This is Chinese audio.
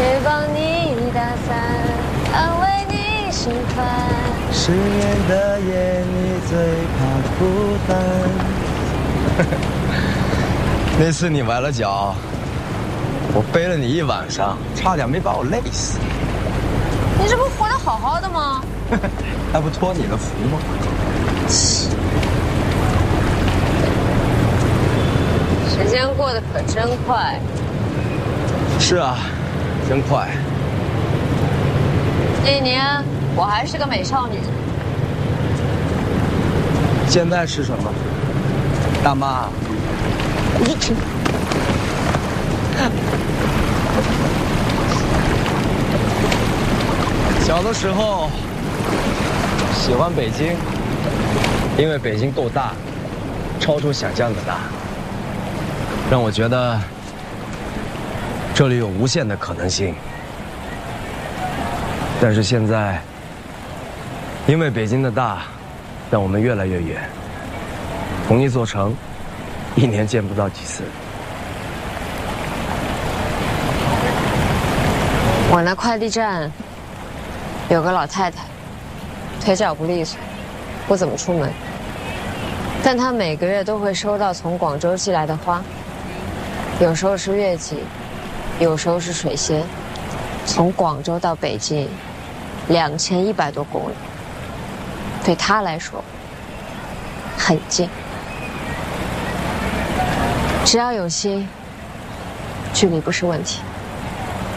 帮你打伞，安慰你心烦。 失眠的夜，你最怕孤单。那次你崴了脚，我背了你一晚上，差点没把我累死。 你这不活得好好的吗？ 还不托你的福吗？ 时间过得可真快。 是啊，真快。 那年我还是个美少女。 现在是什么？大妈。小的时候喜欢北京，因为北京够大，超出想象的大，让我觉得这里有无限的可能性。但是现在，因为北京的大，让我们越来越远。同一座城，一年见不到几次。 我那快递站有个老太太，腿脚不利索，不怎么出门，但她每个月都会收到从广州寄来的花，有时候是月季，有时候是水仙，从广州到北京2100多公里，对她来说很近。只要有心，距离不是问题。